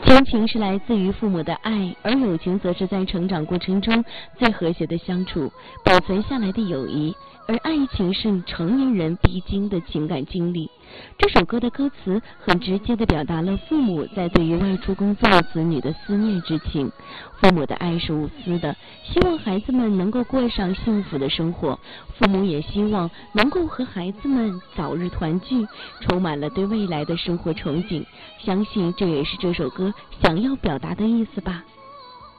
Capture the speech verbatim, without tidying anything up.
亲情是来自于父母的爱，而友情则是在成长过程中最和谐的相处保存下来的友谊，而爱情是成年人必经的情感经历。这首歌的歌词很直接地表达了父母在对于外出工作子女的思念之情。父母的爱是无私的，希望孩子们能够过上幸福的生活，父母也希望能够和孩子们早日团聚，充满了对未来的生活憧憬。相信这也是这首歌想要表达的意思吧。